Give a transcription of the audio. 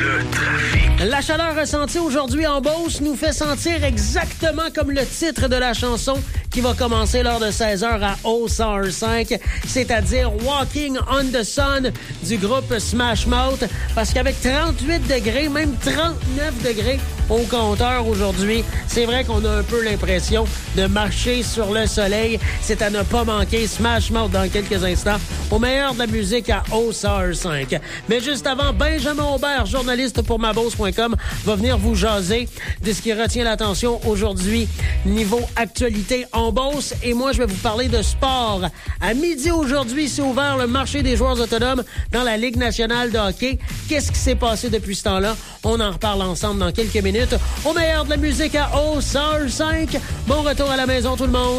Le trafic. La chaleur ressentie aujourd'hui en Beauce nous fait sentir exactement comme le titre de la chanson qui va commencer lors de 16h à O105, c'est-à-dire Walking on the Sun du groupe Smash Mouth, parce qu'avec 38 degrés, même 39 degrés au compteur aujourd'hui, c'est vrai qu'on a un peu l'impression de marcher sur le soleil. C'est à ne pas manquer Smash Mouth dans quelques instants au meilleur de la musique à O105. Mais juste avant, Benjamin Aubert, journaliste pour Mabose.com, va venir vous jaser de ce qui retient l'attention aujourd'hui niveau actualité en Beauce. Et moi, je vais vous parler de sport. À midi aujourd'hui, c'est ouvert le marché des joueurs autonomes dans la Ligue nationale de hockey. Qu'est-ce qui s'est passé depuis ce temps-là? On en reparle ensemble dans quelques minutes. Au meilleur de la musique à O105. Bon retour à la maison, tout le monde.